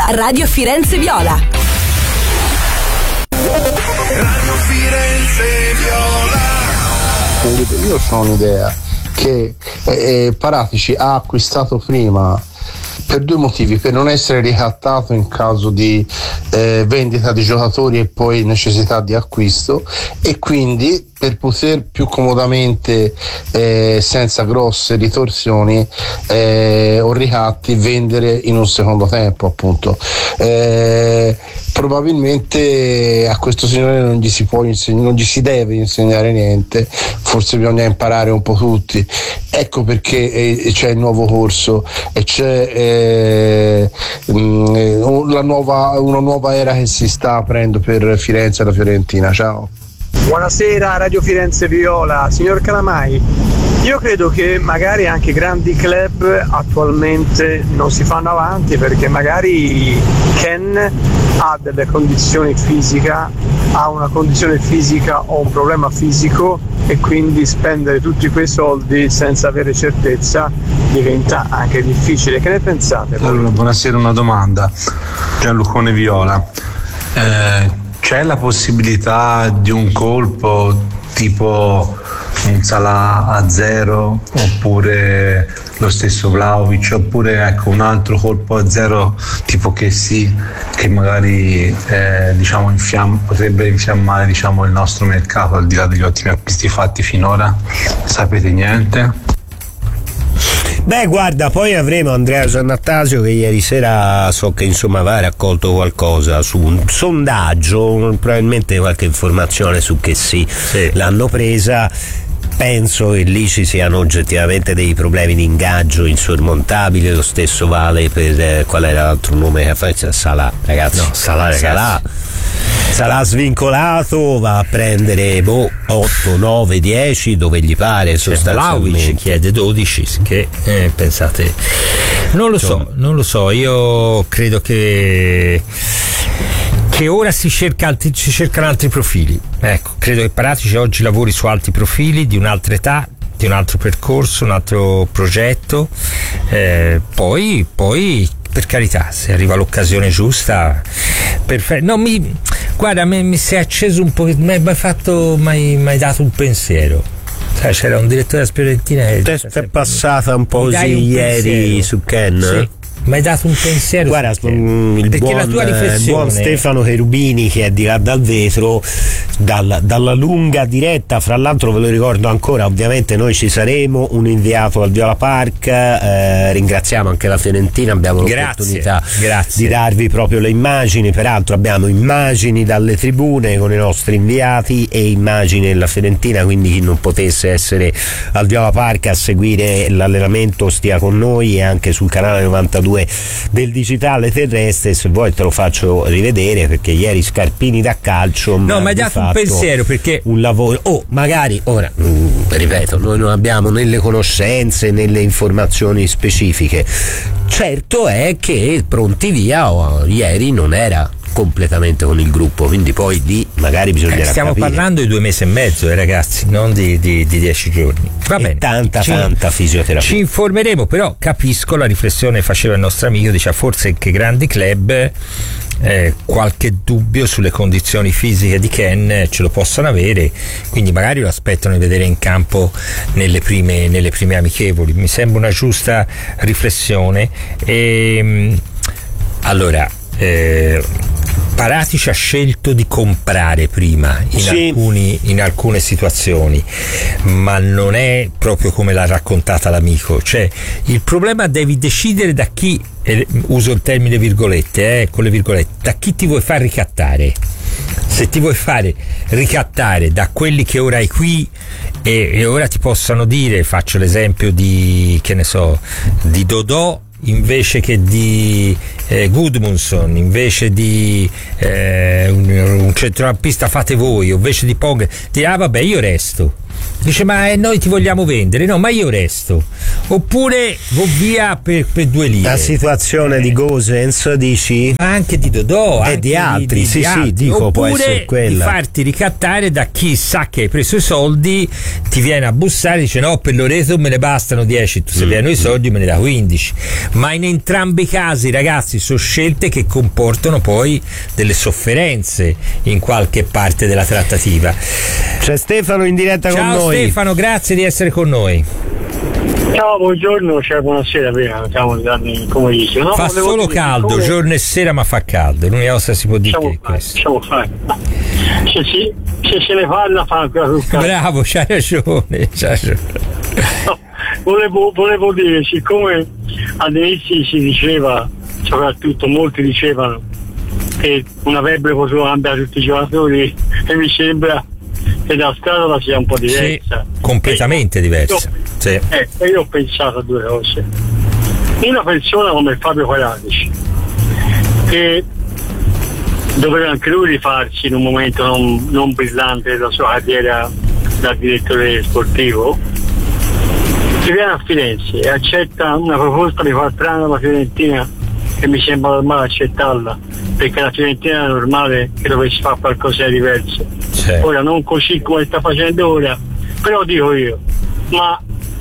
Radio Firenze Viola. Radio Firenze Viola. Io ho un'idea che Paratici ha acquistato prima per due motivi: per non essere ricattato in caso di vendita di giocatori e poi necessità di acquisto, e quindi per poter più comodamente senza grosse ritorsioni o ricatti vendere in un secondo tempo, appunto. Probabilmente a questo signore non gli si può non gli si deve insegnare niente, forse bisogna imparare un po' tutti. Ecco perché c'è il nuovo corso e c'è una nuova era che si sta aprendo per Firenze e la Fiorentina. Ciao. Buonasera Radio Firenze Viola, signor Calamai. Io credo che magari anche grandi club attualmente non si fanno avanti perché magari Ken ha delle condizioni fisica, ha una condizione fisica o un problema fisico, e quindi spendere tutti quei soldi senza avere certezza diventa anche difficile. Che ne pensate? Allora, buonasera, una domanda. Gianlucone Viola. C'è la possibilità di un colpo tipo un Salah a 0 oppure lo stesso Vlahovic, oppure ecco un altro colpo a 0 tipo che magari potrebbe infiammare il nostro mercato, al di là degli ottimi acquisti fatti finora? Sapete niente? Beh, guarda, poi avremo Andrea Giannattasio che ieri sera so che aveva raccolto qualcosa su un sondaggio, probabilmente qualche informazione su che sì. L'hanno presa. Penso che lì ci siano oggettivamente dei problemi di ingaggio insormontabili. Lo stesso vale per qual era l'altro nome che fa? Salah, ragazzi. No, Salah sarà svincolato, va a prendere 8, 9, 10 dove gli pare, sostanzialmente. Vlahovic chiede 12, che pensate? Non lo so, io credo che ora si cercano altri profili. Ecco, credo che Paratici oggi lavori su altri profili di un'altra età, di un altro percorso, un altro progetto. Poi per carità, se arriva l'occasione giusta, perfetto. No, guarda, mi si è acceso un po', mi hai dato un pensiero. Sai, c'era un direttore della Fiorentina che è passata un po' così ieri su Ken. Sì. Mi hai dato un pensiero. Guarda, il buon Stefano Cherubini, che è di là dal vetro, dalla lunga diretta, fra l'altro ve lo ricordo ancora, ovviamente noi ci saremo, un inviato al Viola Park, ringraziamo anche la Fiorentina, abbiamo l'opportunità di darvi proprio le immagini, peraltro abbiamo immagini dalle tribune con i nostri inviati e immagini della Fiorentina, quindi chi non potesse essere al Viola Park a seguire l'allenamento stia con noi, e anche sul canale 92 del digitale terrestre, se vuoi te lo faccio rivedere, perché ieri Scarpini da calcio mi hai dato un pensiero, perché un lavoro magari ora ripeto, noi non abbiamo né le conoscenze né le informazioni specifiche. Certo è che Pronti Via ieri non era completamente con il gruppo, quindi poi magari bisognerà stiamo capire. Parlando di 2 mesi e mezzo, ragazzi, non di 10 giorni. Va bene, tanta fisioterapia. Ci informeremo, però capisco la riflessione che faceva il nostro amico, diceva forse che grandi club qualche dubbio sulle condizioni fisiche di Ken ce lo possono avere, quindi magari lo aspettano di vedere in campo nelle prime amichevoli. Mi sembra una giusta riflessione. Allora, Paratici ha scelto di comprare prima in alcune situazioni, ma non è proprio come l'ha raccontata l'amico. Cioè, il problema, devi decidere da chi, uso il termine virgolette, con le virgolette, da chi ti vuoi far ricattare. Se ti vuoi fare ricattare da quelli che ora hai qui e ora ti possano dire, faccio l'esempio di Dodò invece che di Gudmundsson, invece di un centrocampista fate voi, o invece di Pog, vabbè, io resto. Dice ma noi ti vogliamo vendere, no, ma io resto, oppure vo via per 2 lire. La situazione di Gosens, dici? Anche di Dodò e di altri, sì, dico, oppure può essere quella. Di farti ricattare da chi sa che hai preso i soldi, ti viene a bussare e dice no, per Loreto me ne bastano 10, tu se vi hanno i soldi me ne dà 15. Ma in entrambi i casi, ragazzi, sono scelte che comportano poi delle sofferenze in qualche parte della trattativa. C'è Stefano in diretta con noi. Ciao Stefano, grazie di essere con noi. Ciao, buongiorno, cioè buonasera, siamo come dice. No, fa solo caldo, giorno e sera, ma fa caldo, l'unica cosa si può dire è questo. Se se ne parla fa ancora sul caldo. Bravo, c'hai ragione. No, volevo dire, siccome all'inizio si diceva, soprattutto molti dicevano che una Vebre poteva cambiare tutti i giocatori, e mi sembra che la strada sia un po' diversa. Sì, completamente diversa. Io ho pensato a 2 cose. Una persona come Fabio Paratici, che doveva anche lui rifarsi in un momento non brillante della sua carriera da direttore sportivo, si viene a Firenze e accetta una proposta di 4 anni alla Fiorentina, che mi sembra normale accettarla, perché la Fiorentina è normale che dovesse fare qualcosa di diverso. Ora non così come sta facendo ora, però dico io, ma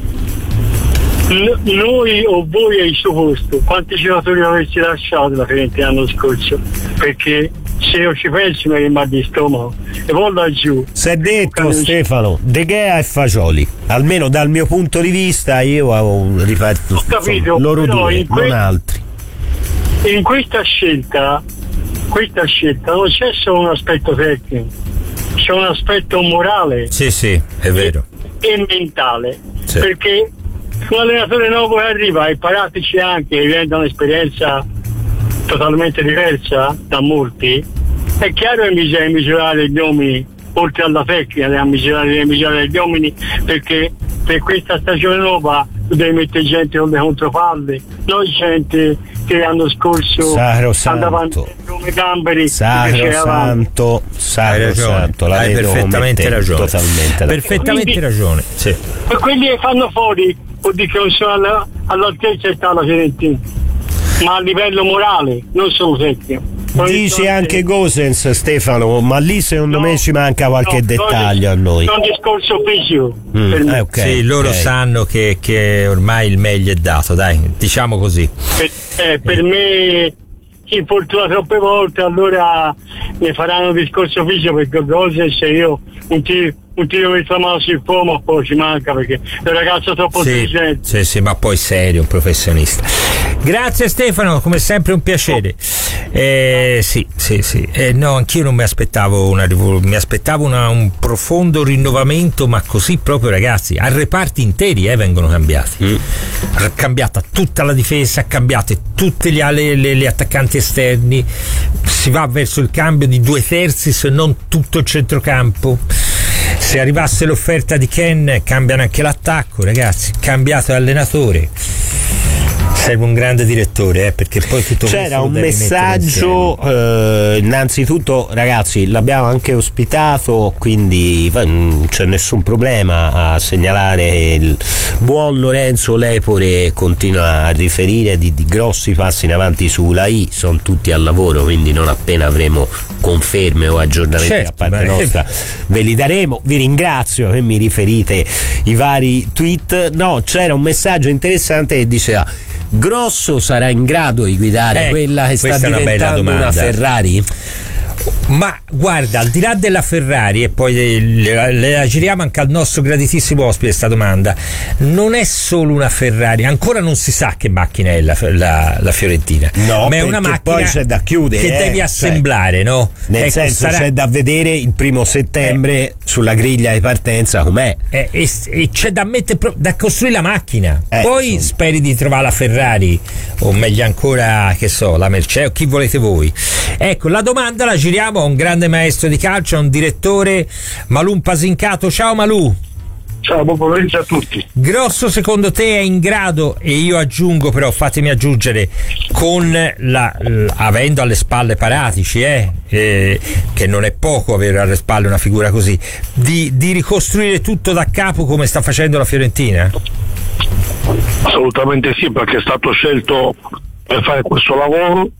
noi o voi ai suo posto quanti giocatori avreste lasciato la Fiorentina l'anno scorso? Perché se io ci penso mi rimane di stomaco e poi laggiù si è detto Stefano De Gea e Fagioli, almeno dal mio punto di vista. Io ho rifatto loro due, non altri. In questa scelta non c'è solo un aspetto tecnico, c'è un aspetto morale, sì, è vero, e mentale, perché un allenatore nuovo che arriva e Paratici anche, che viene da un'esperienza totalmente diversa da molti, è chiaro che bisogna misurare gli uomini, oltre alla tecnica devi misurare gli uomini, perché per questa stagione nuova tu devi mettere gente con le contropalle, non gente che l'anno scorso andava come Gamberi, sacrosanto, hai perfettamente ragione, perfettamente ragione. Sì. E quelli che fanno fuori vuol dire che non sono all'altezza sta la Fiorentina, ma a livello morale, non solo tecnico. Dici anche Gosens, Stefano, ma lì secondo me ci manca qualche dettaglio a noi. È un discorso fisico. Sì, loro sanno che ormai il meglio è dato, dai, diciamo così. Per me si infortuna troppe volte, allora ne faranno un discorso fisico, perché Gosens io un tiro metto la mano sul fuoco, poi ci manca, perché è un ragazzo troppo intelligente. Sì, ma poi serio, un professionista. Grazie Stefano, come sempre un piacere. Sì. No, anch'io non mi aspettavo mi aspettavo un profondo rinnovamento, ma così proprio, ragazzi, a reparti interi vengono cambiati. Cambiata tutta la difesa, cambiate tutte gli attaccanti esterni, si va verso il cambio di 2/3, se non tutto il centrocampo. Se arrivasse l'offerta di Ken, cambiano anche l'attacco, ragazzi, cambiato allenatore. Serve un grande direttore, perché poi tutto c'era un messaggio, innanzitutto ragazzi l'abbiamo anche ospitato, quindi non c'è nessun problema a segnalare il buon Lorenzo Lepore, continua a riferire di grossi passi in avanti sulla I, sono tutti al lavoro, quindi non appena avremo conferme o aggiornamenti da parte nostra ve li daremo. Vi ringrazio che mi riferite i vari tweet. No, c'era un messaggio interessante che diceva: Grosso sarà in grado di guidare quella che sta diventando una Ferrari? Ma guarda, al di là della Ferrari, e poi le giriamo anche al nostro graditissimo ospite sta domanda, non è solo una Ferrari, ancora non si sa che macchina è la Fiorentina, no, ma è una macchina poi c'è da chiudere, che devi assemblare, no? Nel senso c'è da vedere il 1° settembre sulla griglia di partenza com'è, e c'è da mettere, da costruire la macchina, poi insomma speri di trovare la Ferrari, o meglio ancora, che so, la Mercedes, o chi volete voi. Ecco, la domanda la giriamo a un grande maestro di calcio, a un direttore, Malù Pasincato. Ciao Malù. Ciao, buon pomeriggio a tutti. Grosso secondo te è in grado, e io aggiungo però, fatemi aggiungere, con avendo alle spalle Paratici, che non è poco avere alle spalle una figura così, di ricostruire tutto da capo come sta facendo la Fiorentina? Assolutamente sì, perché è stato scelto per fare questo lavoro